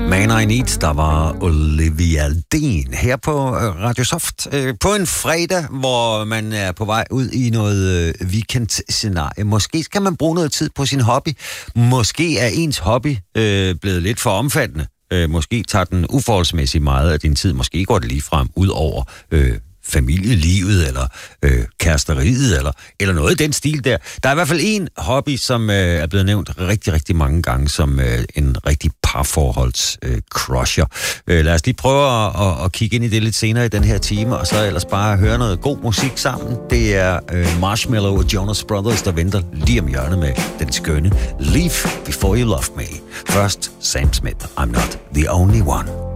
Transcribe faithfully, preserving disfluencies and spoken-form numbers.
Man I Need, der var Olivia Dean her på Radio Soft. På en fredag, hvor man er på vej ud i noget weekendscenarie. Måske skal man bruge noget tid på sin hobby. Måske er ens hobby øh, blevet lidt for omfattende. Øh, måske tager den uforholdsmæssigt meget af din tid. Måske går det ligefrem ud over øh, familielivet, eller øh, kæresteriet, eller, eller noget i den stil der. Der er i hvert fald en hobby, som øh, er blevet nævnt rigtig, rigtig mange gange, som øh, en rigtig parforholds-crusher. Øh, lad os lige prøve at, at, at kigge ind i det lidt senere i den her time, og så ellers bare høre noget god musik sammen. Det er øh, Marshmello og Jonas Brothers, der venter lige om hjørnet med den skønne Leave Before You Love Me. Først Sam Smith, I'm Not The Only One.